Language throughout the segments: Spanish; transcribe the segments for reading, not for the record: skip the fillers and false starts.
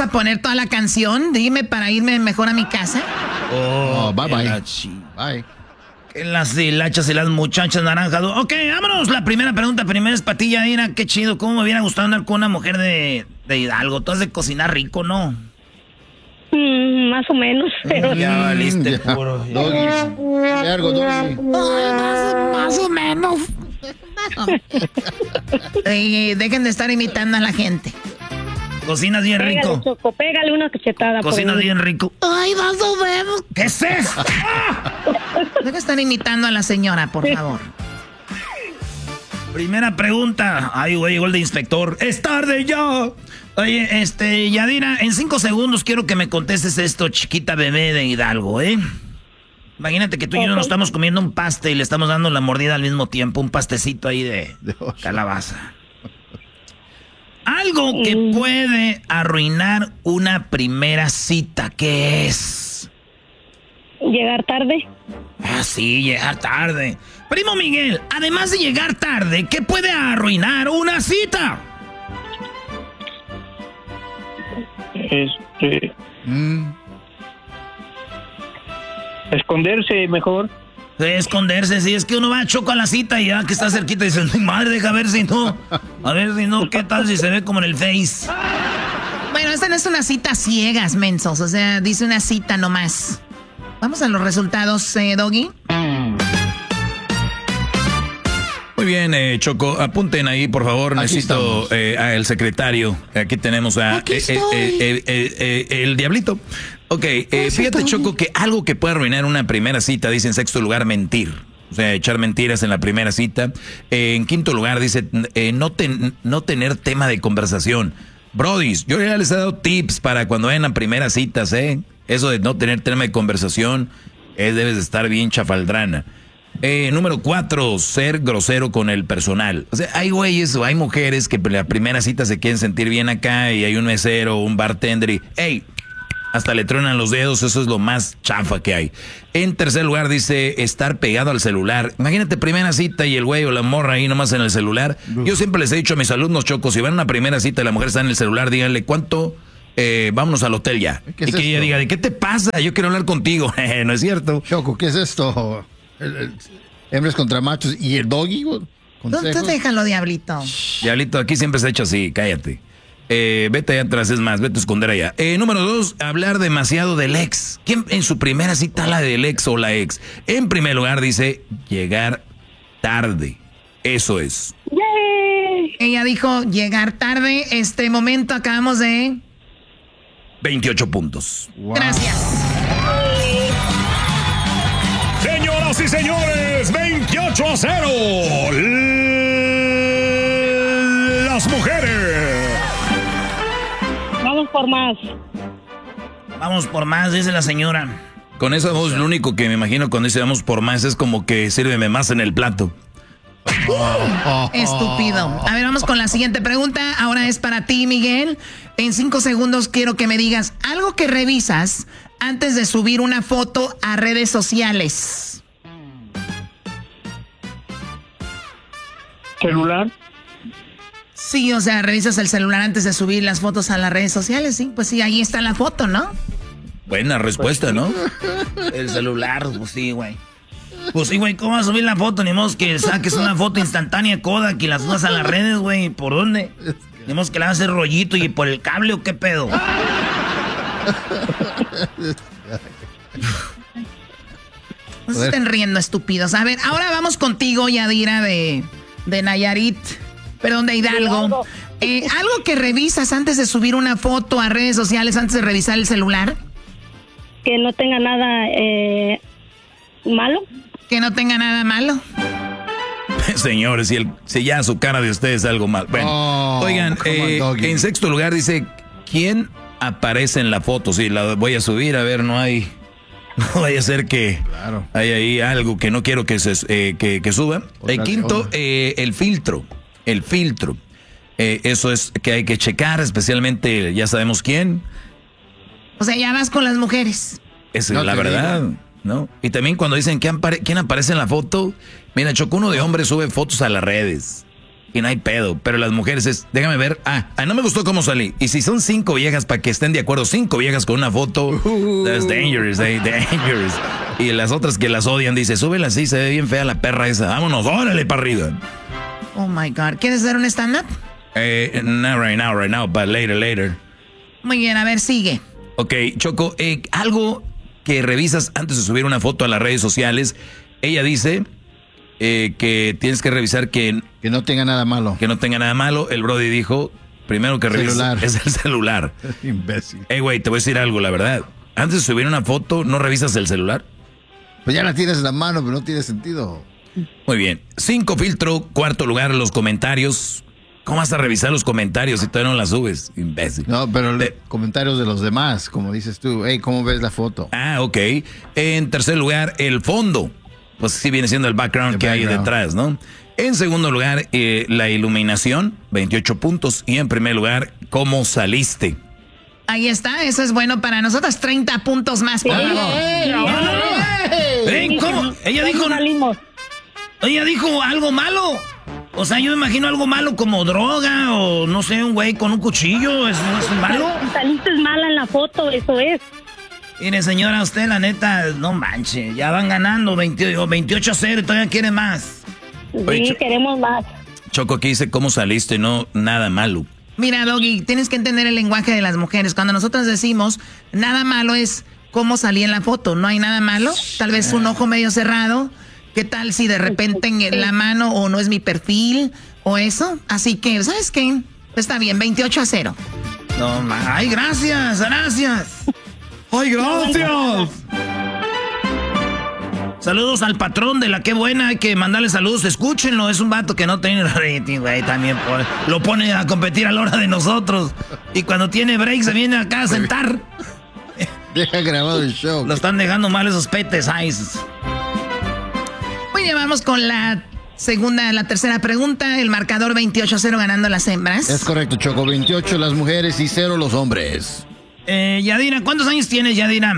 a poner toda la canción? Dime para irme mejor a mi casa. Oh, bye. Bye. Que las hilachas y las muchachas naranjas. Ok, vámonos. La primera pregunta primero es para ti, Yadira. Qué chido. ¿Cómo me hubiera gustado andar con una mujer de Hidalgo? Tú has de cocinar rico, ¿no? Más o menos. Pero... Ya valiste puro. Más o menos. Dejen de estar imitando a la gente. Cocinas bien rico. Choco, pégale una cachetada. Cocinas bien rico. Ay, más o menos. ¿Qué es eso? Dejen de estar imitando a la señora, por favor. Primera pregunta. Ay, güey, llegó el de inspector. ¡Es tarde ya! Oye, Yadira, en 5 segundos quiero que me contestes esto, chiquita bebé de Hidalgo, ¿eh? Imagínate que tú y yo nos estamos comiendo un paste y le estamos dando la mordida al mismo tiempo, un pastecito ahí de calabaza. Algo que puede arruinar una primera cita, ¿qué es? Llegar tarde. Ah, sí, llegar tarde. Primo Miguel, además de llegar tarde, ¿qué puede arruinar una cita? Esconderse mejor. Esconderse, sí, es que uno va a Choco a la cita y ya que está cerquita dice, mi madre, deja ver si no. A ver si no, ¿qué tal si se ve como en el Face? Bueno, esta no es una cita ciegas, mensos, o sea, dice una cita nomás. Vamos a los resultados, Doggy. Muy bien, Choco, apunten ahí, por favor. Aquí necesito al secretario. Aquí tenemos a el Diablito. Ok, fíjate, Choco, que algo que puede arruinar una primera cita, dice en sexto lugar, mentir. O sea, echar mentiras en la primera cita. En quinto lugar, dice no tener tema de conversación. Brodis, yo ya les he dado tips para cuando vayan a primeras citas, ¿eh? Eso de no tener tema de conversación, debes de estar bien chafaldrana. Número 4, ser grosero con el personal. O sea, hay güeyes o hay mujeres que en la primera cita se quieren sentir bien acá y hay un mesero o un bartender y ¡hey! Hasta le truenan los dedos, eso es lo más chafa que hay. En tercer lugar dice estar pegado al celular. Imagínate primera cita y el güey o la morra ahí nomás en el celular. Yo siempre les he dicho a mis alumnos, Chocos, si van a una primera cita y la mujer está en el celular, díganle cuánto, vámonos al hotel ya. Y que ella diga, ¿de qué te pasa? Yo quiero hablar contigo. No es cierto. Choco, ¿qué es esto? Hembras contra machos y el Doggy. Tú déjalo, Diablito. Diablito, aquí siempre se ha hecho así, cállate. Vete allá atrás, es más, vete a esconder allá. Número 2, hablar demasiado del ex. ¿Quién en su primera cita habla del ex o la ex? En primer lugar dice llegar tarde. Eso es. ¡Yay! Ella dijo llegar tarde. Este momento acabamos de... 28 puntos. Wow. Gracias. Señoras y señores, 28-0. Las mujeres. Vamos por más. Vamos por más, dice la señora. Con esa voz, lo único que me imagino cuando dice vamos por más es como que sírveme más en el plato. Estúpido. A ver, vamos con la siguiente pregunta. Ahora es para ti, Miguel. En 5 segundos quiero que me digas algo que revisas antes de subir una foto a redes sociales. Celular. Sí, o sea, revisas el celular antes de subir las fotos a las redes sociales, sí. Pues sí, ahí está la foto, ¿no? Buena respuesta, ¿no? El celular, pues sí, güey. Pues sí, güey, ¿cómo vas a subir la foto? Ni modo que saques una foto instantánea Kodak y la subas a las redes, güey. ¿Por dónde? Ni modo que le vas a hacer rollito y por el cable o qué pedo. No se estén riendo, estúpidos. A ver, ahora vamos contigo, Yadira, de Nayarit. Perdón, de Hidalgo. ¿Algo que revisas antes de subir una foto a redes sociales, antes de revisar el celular? Que no tenga nada malo. Que no tenga nada malo. Señores, si ya su cara de ustedes es algo mal. Bueno, oigan, en sexto lugar dice, ¿quién aparece en la foto? Sí, la voy a subir, a ver, no vaya a ser que hay ahí algo que no quiero que suba. El quinto, el filtro. El filtro. Eso es que hay que checar, especialmente, ya sabemos quién. O sea, ya vas con las mujeres. Esa es la verdad, ¿no? Y también cuando dicen quién aparece en la foto, mira, Choco, uno de hombres sube fotos a las redes. y no hay pedo. Pero las mujeres es, déjame ver, no me gustó cómo salí. Y si son 5 viejas para que estén de acuerdo, 5 viejas con una foto, that's dangerous, dangerous. Y las otras que las odian, dice, súbela así, se ve bien fea la perra esa, vámonos, órale para arriba. Oh my God, ¿quieres hacer un stand-up? Not right now, but later. Muy bien, a ver, sigue. Ok, Choco, algo que revisas antes de subir una foto a las redes sociales. Ella dice que tienes que revisar que no tenga nada malo. Que no tenga nada malo. El Brody dijo, primero que revisas es el celular. Imbécil. Güey, te voy a decir algo, la verdad. Antes de subir una foto, ¿no revisas el celular? Pues ya la tienes en la mano, pero no tiene sentido. Muy bien. 5 filtro, 4 lugar, los comentarios. ¿Cómo vas a revisar los comentarios si todavía no las subes, imbécil? No, pero comentarios de los demás, como dices tú. Hey, ¿cómo ves la foto? Ok. En tercer lugar, el fondo. Pues sí viene siendo el background que hay detrás, ¿no? En segundo lugar, la iluminación, 28 puntos. Y en primer lugar, ¿cómo saliste? Ahí está, eso es bueno para nosotros. 30 puntos más, por favor. ¿Cómo? Ella dijo algo malo. O sea, yo me imagino algo malo como droga o no sé, un güey con un cuchillo. ¿Eso no es malo? Saliste mala en la foto, eso es. Mire, señora, usted la neta, no manche. Ya van ganando 28-0 y todavía quiere más. Sí, queremos más. Choco, aquí dice cómo saliste, no nada malo. Mira, Doggy, tienes que entender el lenguaje de las mujeres. Cuando nosotros decimos nada malo es cómo salí en la foto. No hay nada malo. Tal vez un ojo medio cerrado. ¿Qué tal si de repente en la mano o no es mi perfil o eso? Así que, ¿sabes qué? Está bien, 28-0. No, ay, gracias. Ay, gracias. Saludos al patrón de la Qué Buena, hay que mandarle saludos, escúchenlo, es un vato que no tiene rating, güey, también lo pone a competir a la hora de nosotros. Y cuando tiene break se viene acá a sentar. Deja grabado el show. Lo están dejando mal esos petes, Muy bien, vamos con la tercera pregunta. El marcador 28-0 ganando las hembras. Es correcto, Choco. 28 las mujeres y 0 los hombres. Yadira, ¿cuántos años tienes, Yadira?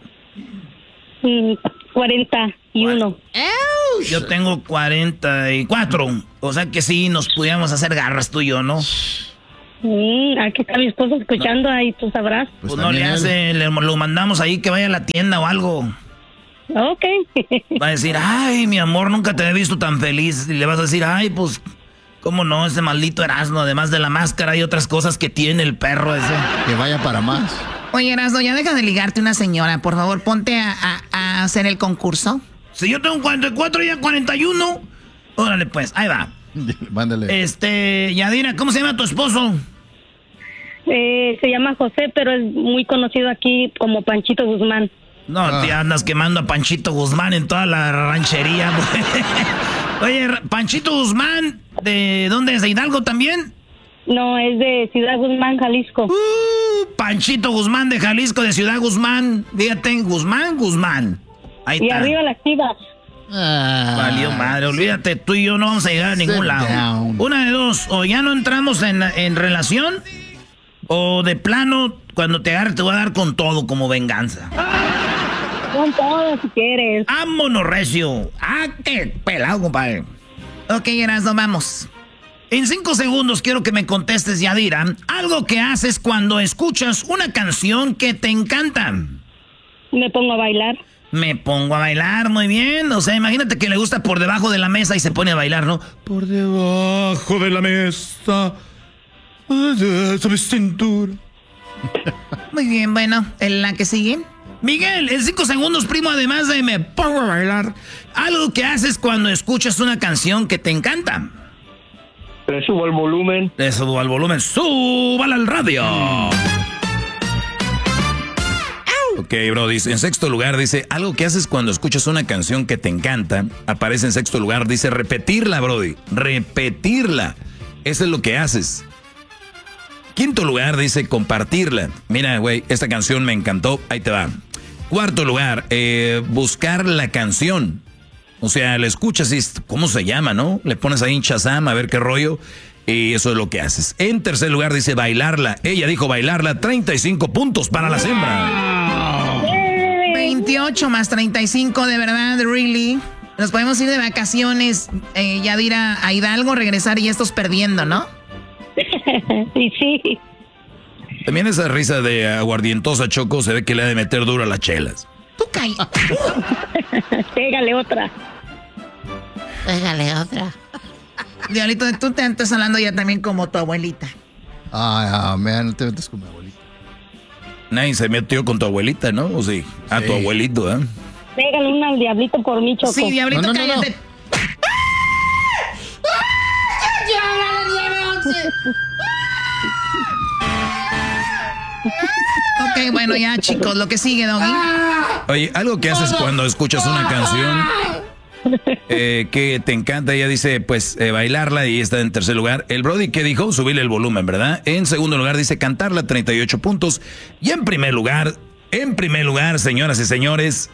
41. Yo tengo 44. O sea que sí, nos pudiéramos hacer garras tú y yo, ¿no? Aquí está mi esposo escuchando, ahí tú sabrás. Pues no le hace, lo mandamos ahí que vaya a la tienda o algo. Ok. Va a decir, ay, mi amor, nunca te he visto tan feliz. Y le vas a decir, ay, pues, ¿cómo no? Ese maldito Erasmo, además de la máscara y otras cosas que tiene el perro ese. Que vaya para más. Oye, Erasmo, ya deja de ligarte una señora. Por favor, ponte a hacer el concurso. Si yo tengo 44 y ya 41. Órale, pues, ahí va. Mándale. Yadira, ¿cómo se llama tu esposo? Se llama José, pero es muy conocido aquí como Panchito Guzmán. No, te andas quemando a Panchito Guzmán en toda la ranchería. Oye, Panchito Guzmán, ¿de dónde es? ¿De Hidalgo también? No, es de Ciudad Guzmán, Jalisco. Panchito Guzmán de Jalisco, de Ciudad Guzmán. Fíjate, Guzmán. Ahí y está. arriba las Chivas. Valió madre, olvídate, tú y yo no vamos a llegar a ningún lado. Down. Una de dos, o ya no entramos en relación, o de plano, cuando te agarre te voy a dar con todo como venganza. Con todo si quieres. ¡Vámonos, recio! ¡Qué pelado, compadre! Ok, Erasmo, vamos. En 5 segundos quiero que me contestes, Yadira, algo que haces cuando escuchas una canción que te encanta. Me pongo a bailar. Me pongo a bailar, muy bien. O sea, imagínate que le gusta Por Debajo de la Mesa y se pone a bailar, ¿no? Por debajo de la mesa, sobre cintura. Muy bien, bueno, ¿la que sigue? Miguel, en 5 segundos, primo, además de me pongo a bailar, algo que haces cuando escuchas una canción que te encanta. Le subo el volumen. Le subo al volumen, súbala al radio. Ok, bro, dice, en sexto lugar dice, algo que haces cuando escuchas una canción que te encanta, aparece en sexto lugar, dice repetirla, brody, repetirla. Eso es lo que haces. Quinto lugar dice compartirla. Mira, güey, esta canción me encantó, ahí te va. Cuarto lugar, buscar la canción. O sea, la escuchas y ¿cómo se llama, no? Le pones ahí en Shazam a ver qué rollo y eso es lo que haces. En tercer lugar dice bailarla. Ella dijo bailarla, 35 puntos para la hembra. 28 más 35, de verdad, really. Nos podemos ir de vacaciones, Yadira, a Hidalgo, regresar y estos perdiendo, ¿no? Sí. También esa risa de aguardientosa, Choco, se ve que le ha de meter duro a las chelas. Tú caí. Pégale otra. Diablito, tú te estás hablando ya también como tu abuelita. Man, no te metes con mi abuelita. Nadie se metió con tu abuelita, ¿no? ¿O sí? A tu abuelito, ¿eh? Pégale una al diablito por mí, Choco. Sí, Diablito, No. cállate. Ok, bueno, ya, chicos, lo que sigue, Doggy. Oye, algo que haces cuando escuchas una canción que te encanta, ella dice, pues, bailarla y está en tercer lugar. El Brody, ¿qué dijo? Subirle el volumen, ¿verdad? En segundo lugar dice cantarla, 38 puntos. Y en primer lugar, señoras y señores,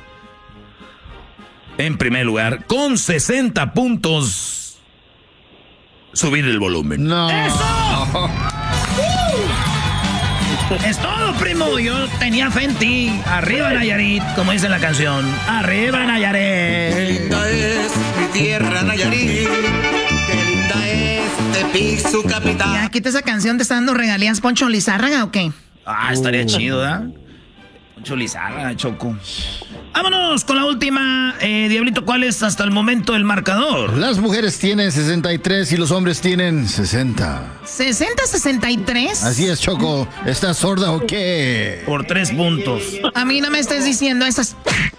en primer lugar, con 60 puntos, subir el volumen. No. ¡Eso! Es todo, primo. Yo tenía fe en ti. Arriba, Nayarit, como dice la canción. Arriba, Nayarit. Linda es mi tierra, Nayarit. Qué linda es Tepic, su capital. Ya, quita esa canción, ¿te está dando regalías Poncho Lizárraga o qué? Estaría chido, ¿verdad? Poncho Lizárraga, Choco. Vámonos con la última. Diablito, ¿cuál es hasta el momento el marcador? Las mujeres tienen 63 y los hombres tienen 60. ¿60-63? Así es, Choco. ¿Estás sorda o qué? Por 3 puntos. A mí no me estés diciendo esas...